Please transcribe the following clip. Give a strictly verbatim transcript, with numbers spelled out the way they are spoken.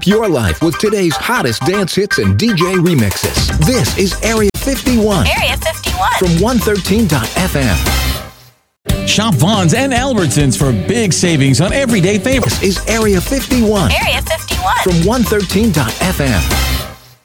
Your life with today's hottest dance hits and D J remixes. This is Area fifty-one. Area fifty-one. From one thirteen dot F M. Shop Vons and Albertsons for big savings on everyday favorites. This is Area fifty-one. Area fifty-one. From one thirteen dot F M.